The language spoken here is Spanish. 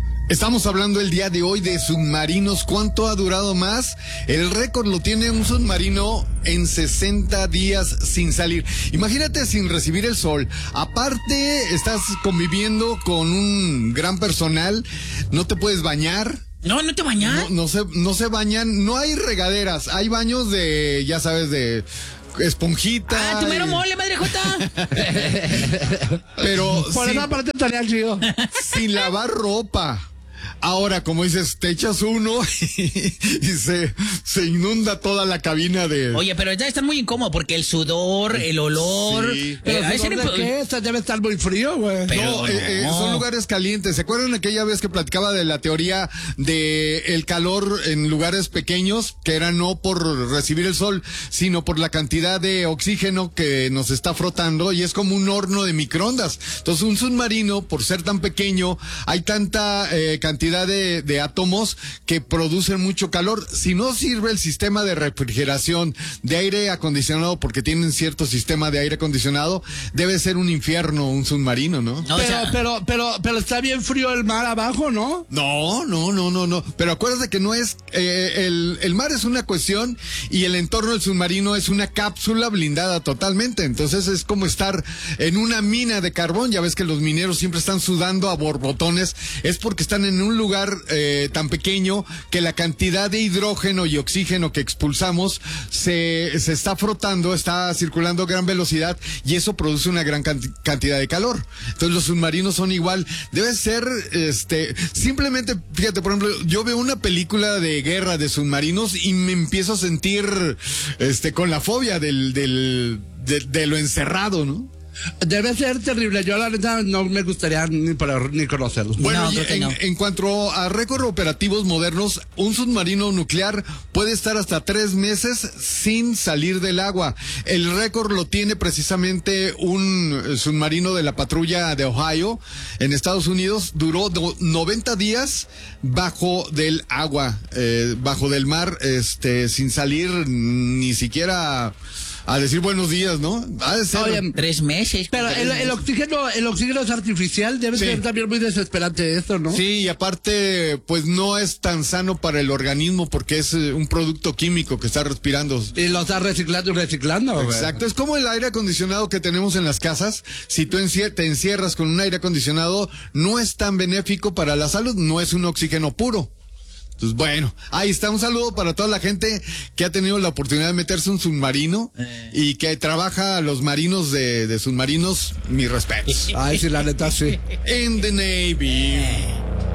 Estamos hablando el día de hoy de submarinos. ¿Cuánto ha durado más? El récord lo tiene un submarino en 60 días sin salir. Imagínate sin recibir el sol. Aparte, estás conviviendo con un gran personal. No te puedes bañar. No te bañas. No se bañan. No hay regaderas. Hay baños de, ya sabes, de esponjita. Tu mero mole, madre Jota. Pero por esa parte estaría chido. Sin lavar ropa. Ahora, como dices, te echas uno y se inunda toda la cabina de... Oye, pero ya está muy incómodo porque el sudor, el olor... Sí. Pero ¿de qué? Esta debe estar muy frío, güey. No, son lugares calientes. ¿Se acuerdan aquella vez que platicaba de la teoría de el calor en lugares pequeños, que era no por recibir el sol, sino por la cantidad de oxígeno que nos está frotando, y es como un horno de microondas? Entonces, un submarino, por ser tan pequeño, hay tanta cantidad de átomos que producen mucho calor. Si no sirve el sistema de refrigeración, de aire acondicionado, porque tienen cierto sistema de aire acondicionado, debe ser un infierno un submarino, ¿no? Pero está bien frío el mar abajo, ¿no? No. Pero acuérdate que no es... el mar es una cuestión y el entorno del submarino es una cápsula blindada totalmente. Entonces es como estar en una mina de carbón. Ya ves que los mineros siempre están sudando a borbotones. Es porque están en un lugar tan pequeño que la cantidad de hidrógeno y oxígeno que expulsamos se está frotando, está circulando a gran velocidad, y eso produce una gran cantidad de calor. Entonces los submarinos son igual. Debe ser, simplemente, fíjate, por ejemplo, yo veo una película de guerra de submarinos y me empiezo a sentir, con la fobia de lo encerrado, ¿no? Debe ser terrible. Yo la neta no me gustaría ni conocerlos. Bueno, no, en cuanto a récords operativos modernos, un submarino nuclear puede estar hasta 3 meses sin salir del agua. El récord lo tiene precisamente un submarino de la patrulla de Ohio en Estados Unidos. Duró 90 días bajo del agua, bajo del mar, sin salir ni siquiera a decir buenos días, ¿no? Ha de ser... Oye, 3 meses. Pero el oxígeno es artificial, debe ser también muy desesperante esto, ¿no? Sí, y aparte, pues no es tan sano para el organismo porque es un producto químico que está respirando. Y lo está reciclando. Exacto, es como el aire acondicionado que tenemos en las casas. Si tú te encierras con un aire acondicionado, no es tan benéfico para la salud, no es un oxígeno puro. Entonces, bueno, ahí está. Un saludo para toda la gente que ha tenido la oportunidad de meterse en un submarino y que trabaja a los marinos de submarinos. Mis respetos. Ay, sí, la neta, sí. In the Navy.